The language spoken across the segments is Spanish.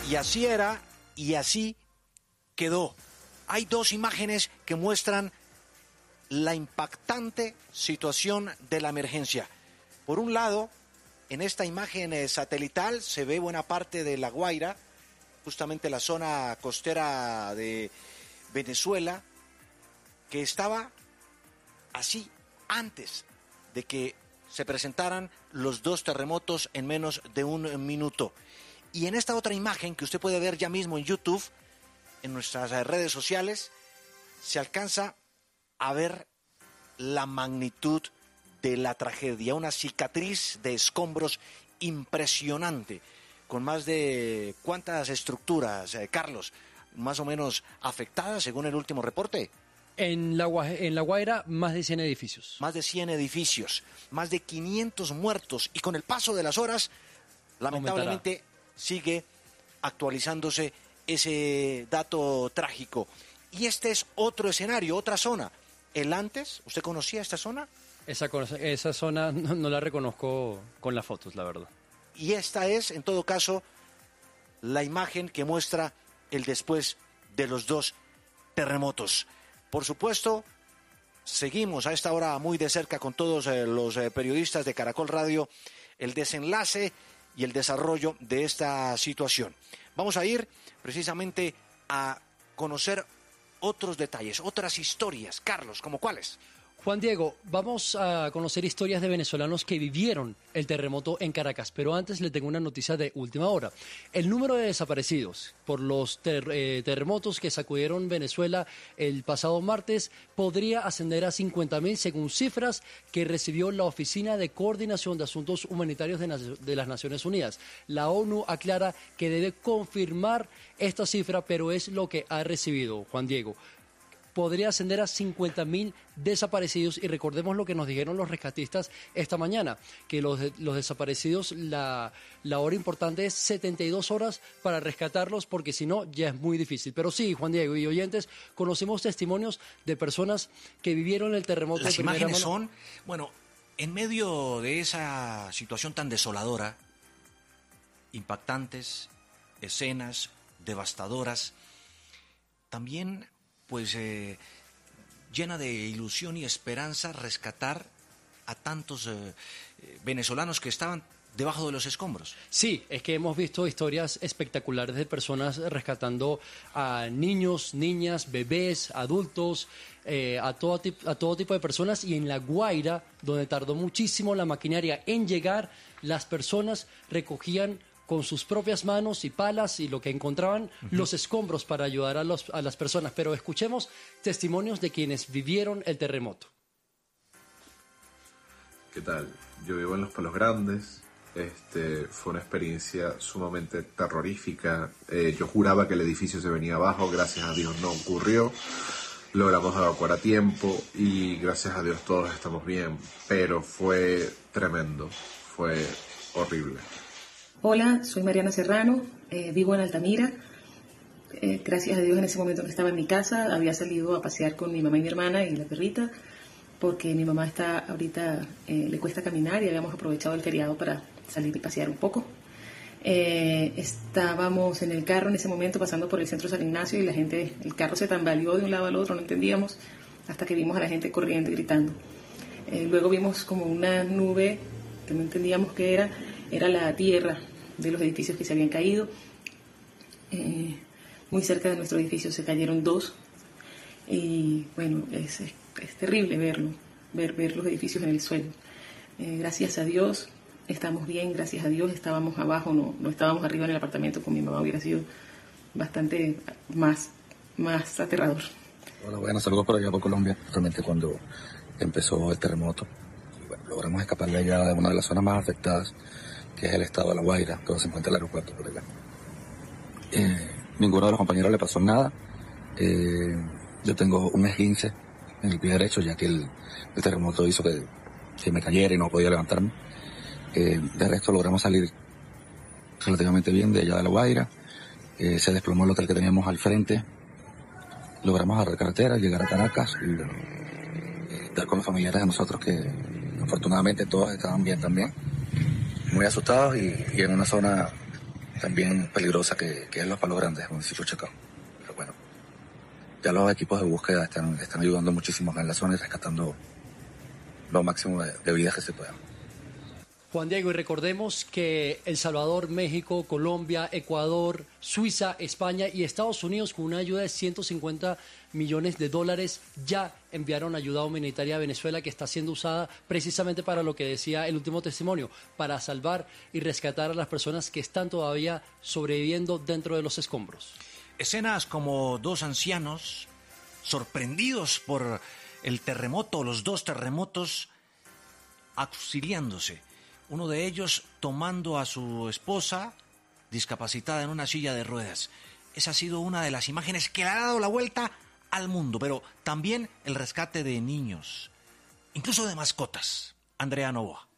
Y así era y así quedó. Hay dos imágenes que muestran la impactante situación de la emergencia. Por un lado, en esta imagen satelital se ve buena parte de La Guaira, justamente la zona costera de Venezuela, que estaba así antes de que se presentaran los dos terremotos en menos de un minuto. Y en esta otra imagen que usted puede ver ya mismo en YouTube, en nuestras redes sociales, se alcanza a ver la magnitud de la tragedia, una cicatriz de escombros impresionante, con más de ¿cuántas estructuras, Carlos, más o menos afectadas según el último reporte? En La Guaira, más de 100 edificios. Más de 100 edificios, más de 500 muertos, y con el paso de las horas, lamentablemente, sigue actualizándose ese dato trágico. Y este es otro escenario, otra zona. El antes, ¿usted conocía esta zona? Esa zona no la reconozco con las fotos, la verdad. Y esta es, en todo caso, la imagen que muestra el después de los dos terremotos. Por supuesto, seguimos a esta hora muy de cerca con todos los periodistas de Caracol Radio el desenlace y el desarrollo de esta situación. Vamos a ir precisamente a conocer otros detalles, otras historias. Carlos, ¿como cuáles? Juan Diego, vamos a conocer historias de venezolanos que vivieron el terremoto en Caracas, pero antes le tengo una noticia de última hora. El número de desaparecidos por los terremotos que sacudieron Venezuela el pasado martes podría ascender a 50.000 según cifras que recibió la Oficina de Coordinación de Asuntos Humanitarios de las Naciones Unidas. La ONU aclara que debe confirmar esta cifra, pero es lo que ha recibido, Juan Diego. Podría ascender a 50.000 desaparecidos, y recordemos lo que nos dijeron los rescatistas esta mañana, que los desaparecidos, la hora importante es 72 horas para rescatarlos, porque si no ya es muy difícil. Pero sí, Juan Diego y oyentes, conocemos testimonios de personas que vivieron el terremoto. Las imágenes son, bueno, en medio de esa situación tan desoladora, impactantes, escenas devastadoras, también pues llena de ilusión y esperanza rescatar a tantos venezolanos que estaban debajo de los escombros. Sí, es que hemos visto historias espectaculares de personas rescatando a niños, niñas, bebés, adultos, a todo tipo de personas, y en La Guaira, donde tardó muchísimo la maquinaria en llegar, las personas recogían con sus propias manos y palas y lo que encontraban, los escombros para ayudar a las personas. Pero escuchemos testimonios de quienes vivieron el terremoto. ¿Qué tal? Yo vivo en Los Palos Grandes. Fue una experiencia sumamente terrorífica. Yo juraba que el edificio se venía abajo, gracias a Dios no ocurrió. Logramos evacuar a tiempo y gracias a Dios todos estamos bien, pero fue tremendo, fue horrible. Hola, soy Mariana Serrano, vivo en Altamira. Gracias a Dios en ese momento que estaba en mi casa, había salido a pasear con mi mamá y mi hermana y la perrita, porque mi mamá está ahorita, le cuesta caminar, y habíamos aprovechado el feriado para salir y pasear un poco. Estábamos en el carro en ese momento pasando por el centro San Ignacio, y el carro se tambaleó de un lado al otro, no entendíamos, hasta que vimos a la gente corriendo y gritando. Luego vimos como una nube que no entendíamos qué era la tierra de los edificios que se habían caído. Muy cerca de nuestro edificio se cayeron 2, y bueno, es terrible verlo, ver los edificios en el suelo. Gracias a Dios estamos bien, gracias a Dios estábamos abajo, no estábamos arriba en el apartamento. Con mi mamá hubiera sido bastante más aterrador. Hola, buenas, saludos por allá por Colombia. Realmente cuando empezó el terremoto, bueno, logramos escapar de allá, de una de las zonas más afectadas, que es el estado de La Guaira, donde se encuentra el aeropuerto por allá. Ninguno de los compañeros le pasó nada. Yo tengo un esguince en el pie derecho, ya que el terremoto hizo que me cayera y no podía levantarme. De resto logramos salir relativamente bien de allá de La Guaira. Se desplomó el hotel que teníamos al frente. Logramos agarrar carretera, llegar a Caracas y estar con los familiares de nosotros, que afortunadamente todos estaban bien también. Muy asustados y en una zona también peligrosa que es Los Palos Grandes, municipio de Chacao. Pero bueno, ya los equipos de búsqueda están ayudando muchísimo acá en la zona y rescatando lo máximo de vidas que se puedan. Juan Diego, y recordemos que El Salvador, México, Colombia, Ecuador, Suiza, España y Estados Unidos, con una ayuda de $150 millones, ya enviaron ayuda humanitaria a Venezuela, que está siendo usada precisamente para lo que decía el último testimonio, para salvar y rescatar a las personas que están todavía sobreviviendo dentro de los escombros. Escenas como dos ancianos sorprendidos por el terremoto, los dos terremotos, auxiliándose. Uno de ellos tomando a su esposa discapacitada en una silla de ruedas. Esa ha sido una de las imágenes que le ha dado la vuelta al mundo, pero también el rescate de niños, incluso de mascotas. Andrea Novoa.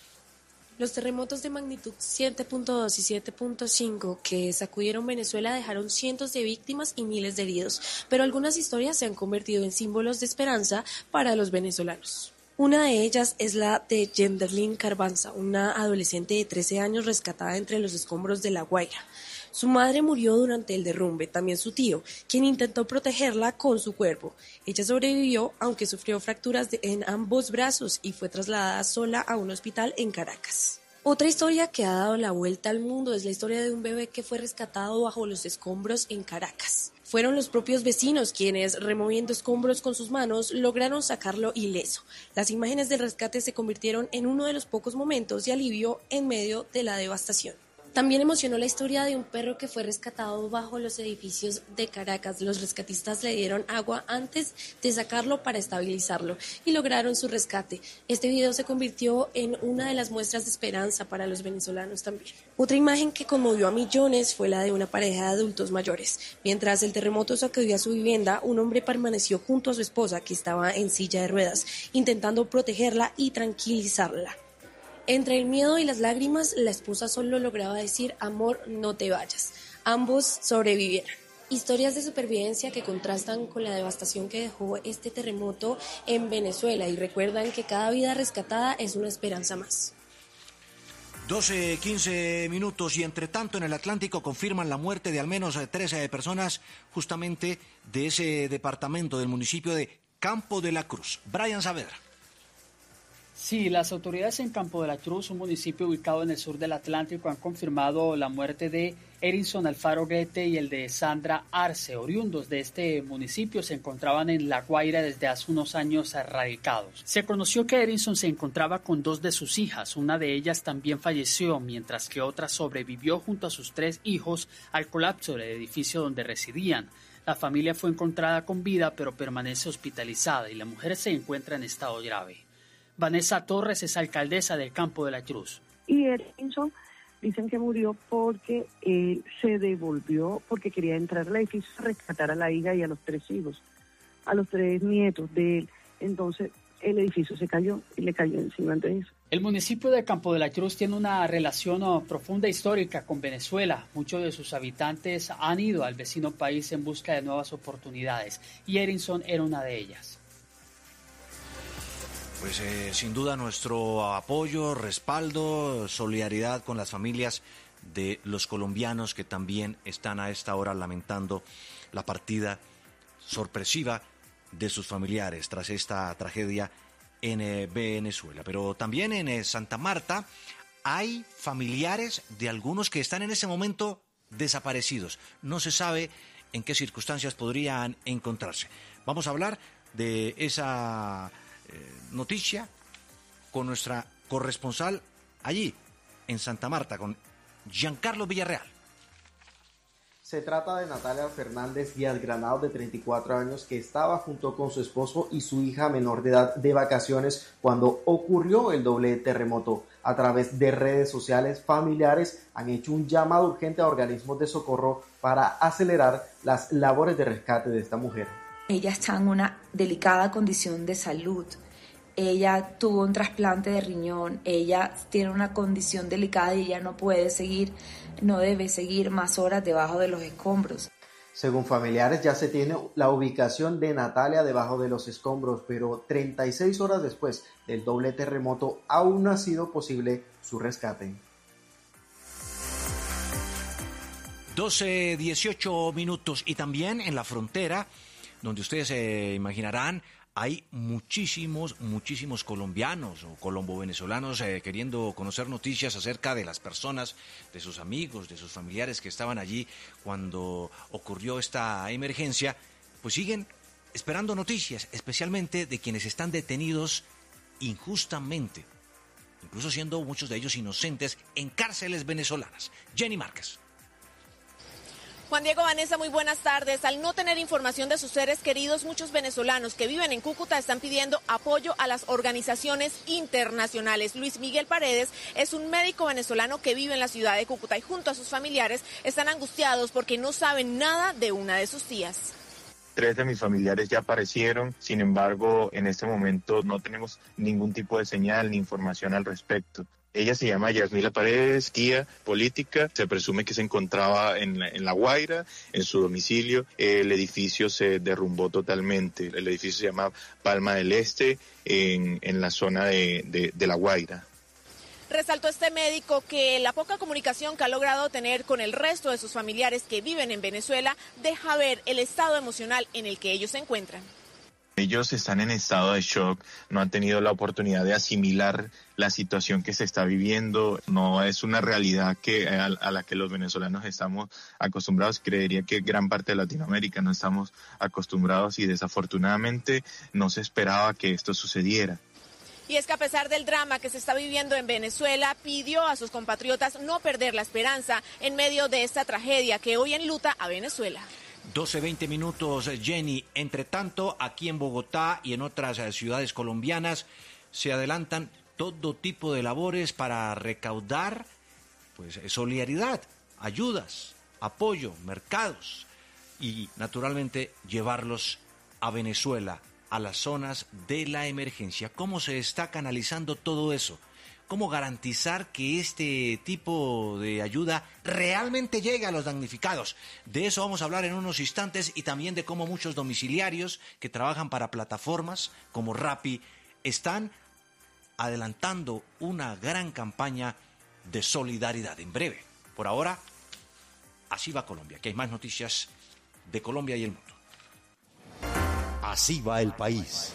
Los terremotos de magnitud 7.2 y 7.5 que sacudieron Venezuela dejaron cientos de víctimas y miles de heridos, pero algunas historias se han convertido en símbolos de esperanza para los venezolanos. Una de ellas es la de Yenderlin Carbanza, una adolescente de 13 años rescatada entre los escombros de La Guaira. Su madre murió durante el derrumbe, también su tío, quien intentó protegerla con su cuerpo. Ella sobrevivió, aunque sufrió fracturas en ambos brazos y fue trasladada sola a un hospital en Caracas. Otra historia que ha dado la vuelta al mundo es la historia de un bebé que fue rescatado bajo los escombros en Caracas. Fueron los propios vecinos quienes, removiendo escombros con sus manos, lograron sacarlo ileso. Las imágenes del rescate se convirtieron en uno de los pocos momentos de alivio en medio de la devastación. También emocionó la historia de un perro que fue rescatado bajo los edificios de Caracas. Los rescatistas le dieron agua antes de sacarlo para estabilizarlo y lograron su rescate. Este video se convirtió en una de las muestras de esperanza para los venezolanos también. Otra imagen que conmovió a millones fue la de una pareja de adultos mayores. Mientras el terremoto sacudió a su vivienda, un hombre permaneció junto a su esposa, que estaba en silla de ruedas, intentando protegerla y tranquilizarla. Entre el miedo y las lágrimas, la esposa solo lograba decir: amor, no te vayas. Ambos sobrevivieron. Historias de supervivencia que contrastan con la devastación que dejó este terremoto en Venezuela y recuerdan que cada vida rescatada es una esperanza más. 12:15 minutos y entre tanto en el Atlántico confirman la muerte de al menos 13 personas justamente de ese departamento del municipio de Campo de la Cruz. Brian Saavedra. Sí, las autoridades en Campo de la Cruz, un municipio ubicado en el sur del Atlántico, han confirmado la muerte de Erinson Alfaro Guete y el de Sandra Arce. Oriundos de este municipio se encontraban en La Guaira desde hace unos años radicados. Se conoció que Erinson se encontraba con dos de sus hijas. Una de ellas también falleció, mientras que otra sobrevivió junto a sus 3 hijos al colapso del edificio donde residían. La familia fue encontrada con vida, pero permanece hospitalizada y la mujer se encuentra en estado grave. Vanessa Torres es alcaldesa del Campo de la Cruz. Y Erinson dicen que murió porque se devolvió, porque quería entrar al edificio a rescatar a la hija y a los 3 hijos, a los 3 nietos de él. Entonces el edificio se cayó y le cayó encima de eso. El municipio de Campo de la Cruz tiene una relación profunda histórica con Venezuela. Muchos de sus habitantes han ido al vecino país en busca de nuevas oportunidades y Erinson era una de ellas. Pues sin duda nuestro apoyo, respaldo, solidaridad con las familias de los colombianos que también están a esta hora lamentando la partida sorpresiva de sus familiares tras esta tragedia en Venezuela. Pero también en Santa Marta hay familiares de algunos que están en ese momento desaparecidos. No se sabe en qué circunstancias podrían encontrarse. Vamos a hablar de esa noticia con nuestra corresponsal allí en Santa Marta, con Giancarlo Villarreal. Se trata de Natalia Fernández Díaz Granado, de 34 años, que estaba junto con su esposo y su hija menor de edad de vacaciones cuando ocurrió el doble terremoto. A través de redes sociales, familiares han hecho un llamado urgente a organismos de socorro para acelerar las labores de rescate de esta mujer. Ella está en una delicada condición de salud. Ella tuvo un trasplante de riñón, ella tiene una condición delicada y ella no debe seguir más horas debajo de los escombros. Según familiares, ya se tiene la ubicación de Natalia debajo de los escombros, pero 36 horas después del doble terremoto aún no ha sido posible su rescate. 12:18 minutos. Y también en la frontera, donde ustedes se imaginarán, hay muchísimos colombianos o colombo-venezolanos queriendo conocer noticias acerca de las personas, de sus amigos, de sus familiares que estaban allí cuando ocurrió esta emergencia. Pues siguen esperando noticias, especialmente de quienes están detenidos injustamente, incluso siendo muchos de ellos inocentes, en cárceles venezolanas. Jenny Márquez. Juan Diego, Vanessa, muy buenas tardes. Al no tener información de sus seres queridos, muchos venezolanos que viven en Cúcuta están pidiendo apoyo a las organizaciones internacionales. Luis Miguel Paredes es un médico venezolano que vive en la ciudad de Cúcuta y junto a sus familiares están angustiados porque no saben nada de una de sus tías. 3 de mis familiares ya aparecieron, sin embargo, en este momento no tenemos ningún tipo de señal ni información al respecto. Ella se llama Yasmila Paredes, tía política. Se presume que se encontraba en La Guaira, en su domicilio. El edificio se derrumbó totalmente. El edificio se llama Palma del Este, en la zona de La Guaira. Resaltó este médico que la poca comunicación que ha logrado tener con el resto de sus familiares que viven en Venezuela deja ver el estado emocional en el que ellos se encuentran. Ellos están en estado de shock, no han tenido la oportunidad de asimilar la situación que se está viviendo. No es una realidad a la que los venezolanos estamos acostumbrados. Creería que gran parte de Latinoamérica no estamos acostumbrados y desafortunadamente no se esperaba que esto sucediera. Y es que a pesar del drama que se está viviendo en Venezuela, pidió a sus compatriotas no perder la esperanza en medio de esta tragedia que hoy enluta a Venezuela. 12:20 minutos, Jenny. Entre tanto, aquí en Bogotá y en otras ciudades colombianas se adelantan todo tipo de labores para recaudar solidaridad, ayudas, apoyo, mercados y naturalmente llevarlos a Venezuela, a las zonas de la emergencia. ¿Cómo se está canalizando todo eso? ¿Cómo garantizar que este tipo de ayuda realmente llegue a los damnificados? De eso vamos a hablar en unos instantes y también de cómo muchos domiciliarios que trabajan para plataformas como Rappi están adelantando una gran campaña de solidaridad en breve. Por ahora, así va Colombia, que hay más noticias de Colombia y el mundo. Así va el país.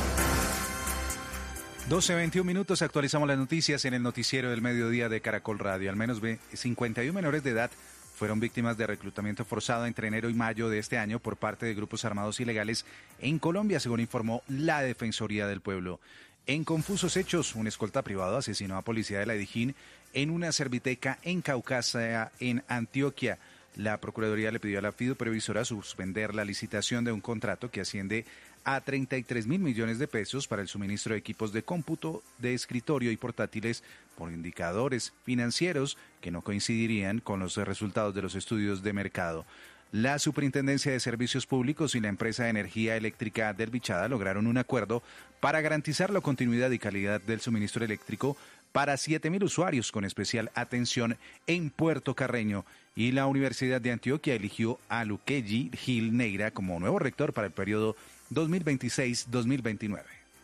12:21 minutos, actualizamos las noticias en el noticiero del mediodía de Caracol Radio. Al menos 51 menores de edad fueron víctimas de reclutamiento forzado entre enero y mayo de este año por parte de grupos armados ilegales en Colombia, según informó la Defensoría del Pueblo. En confusos hechos, un escolta privado asesinó a policía de la Dijín en una serviteca en Caucasia, en Antioquia. La Procuraduría le pidió a la Fiduprevisora suspender la licitación de un contrato que asciende a 33.000 millones de pesos para el suministro de equipos de cómputo, de escritorio y portátiles por indicadores financieros que no coincidirían con los resultados de los estudios de mercado. La Superintendencia de Servicios Públicos y la empresa de energía eléctrica del Bichada lograron un acuerdo para garantizar la continuidad y calidad del suministro eléctrico para 7.000 usuarios con especial atención en Puerto Carreño. Y la Universidad de Antioquia eligió a Luquelli Gil Neira como nuevo rector para el periodo 2026-2029.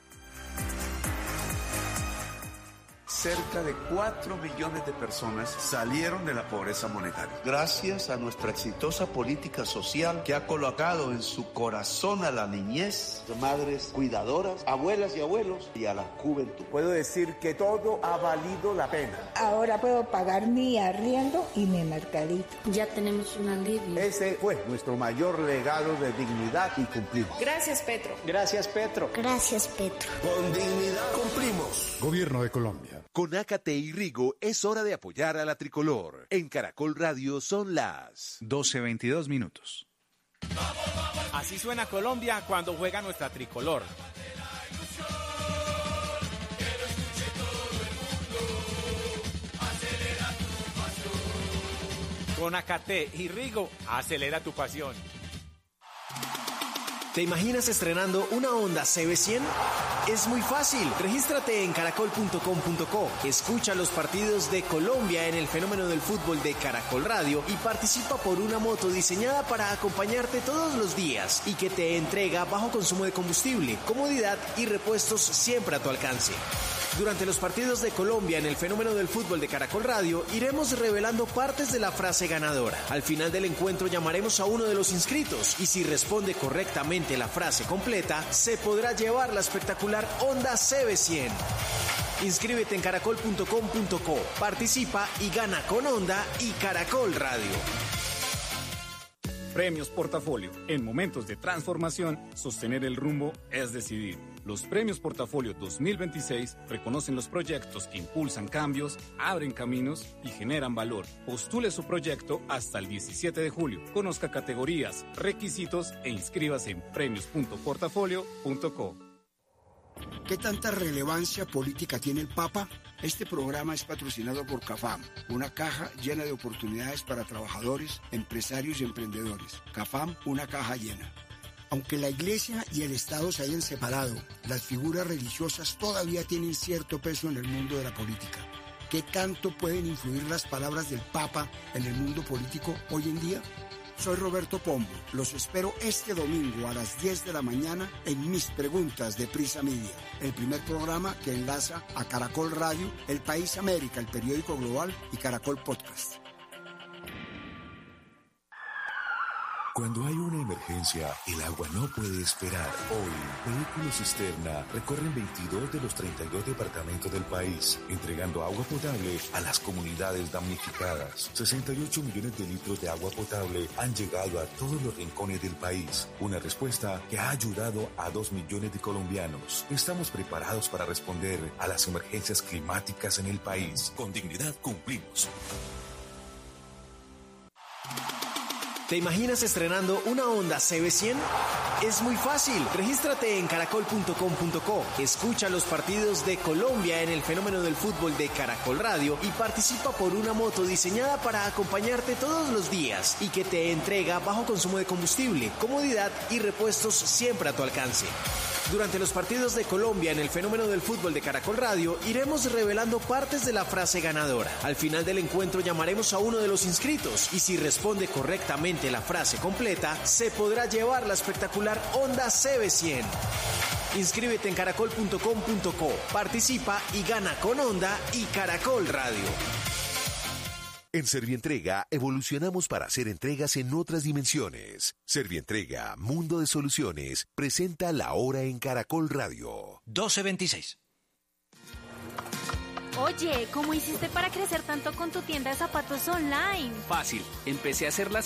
Cerca de 4 millones de personas salieron de la pobreza monetaria. Gracias a nuestra exitosa política social que ha colocado en su corazón a la niñez, madres cuidadoras, abuelas y abuelos y a la juventud. Puedo decir que todo ha valido la pena. Ahora puedo pagar mi arriendo y mi mercadito. Ya tenemos un alivio. Ese fue nuestro mayor legado de dignidad y cumplimos. Gracias, Petro. Gracias, Petro. Gracias, Petro. Con dignidad cumplimos. Gobierno de Colombia. Con Ácate y Rigo es hora de apoyar a la tricolor. En Caracol Radio son las 12:22 minutos. Así suena Colombia cuando juega nuestra tricolor. Con Ácate y Rigo, acelera tu pasión. ¿Te imaginas estrenando una Honda CB100? Es muy fácil. Regístrate en caracol.com.co. Escucha los partidos de Colombia en el fenómeno del fútbol de Caracol Radio y participa por una moto diseñada para acompañarte todos los días y que te entrega bajo consumo de combustible, comodidad y repuestos siempre a tu alcance. Durante los partidos de Colombia en el Fenómeno del Fútbol de Caracol Radio, iremos revelando partes de la frase ganadora. Al final del encuentro llamaremos a uno de los inscritos y si responde correctamente la frase completa, se podrá llevar la espectacular Honda CB100. Inscríbete en caracol.com.co, participa y gana con Honda y Caracol Radio. Premios Portafolio. En momentos de transformación, sostener el rumbo es decidir. Los Premios Portafolio 2026 reconocen los proyectos que impulsan cambios, abren caminos y generan valor. Postule su proyecto hasta el 17 de julio. Conozca categorías, requisitos e inscríbase en premios.portafolio.co. ¿Qué tanta relevancia política tiene el Papa? Este programa es patrocinado por CAFAM, una caja llena de oportunidades para trabajadores, empresarios y emprendedores. CAFAM, una caja llena. Aunque la Iglesia y el Estado se hayan separado, las figuras religiosas todavía tienen cierto peso en el mundo de la política. ¿Qué tanto pueden influir las palabras del Papa en el mundo político hoy en día? Soy Roberto Pombo. Los espero este domingo a las 10 de la mañana en Mis Preguntas de Prisa Media, el primer programa que enlaza a Caracol Radio, El País América, el periódico global y Caracol Podcast. Cuando hay una emergencia, el agua no puede esperar. Hoy, Vehículos Cisterna recorren 22 de los 32 departamentos del país, entregando agua potable a las comunidades damnificadas. 68 millones de litros de agua potable han llegado a todos los rincones del país. Una respuesta que ha ayudado a 2 millones de colombianos. Estamos preparados para responder a las emergencias climáticas en el país. Con dignidad cumplimos. ¿Te imaginas estrenando una Honda CB100? Es muy fácil. Regístrate en caracol.com.co. Escucha los partidos de Colombia en el Fenómeno del Fútbol de Caracol Radio y participa por una moto diseñada para acompañarte todos los días y que te entrega bajo consumo de combustible, comodidad y repuestos siempre a tu alcance. Durante los partidos de Colombia en el Fenómeno del Fútbol de Caracol Radio, iremos revelando partes de la frase ganadora. Al final del encuentro llamaremos a uno de los inscritos y si responde correctamente la frase completa, se podrá llevar la espectacular Honda CB100. Inscríbete en caracol.com.co, participa y gana con Honda y Caracol Radio. En Servientrega evolucionamos para hacer entregas en otras dimensiones. Servientrega, Mundo de Soluciones, presenta La Hora en Caracol Radio. 12:26. Oye, ¿cómo hiciste para crecer tanto con tu tienda de zapatos online? Fácil, empecé a hacer las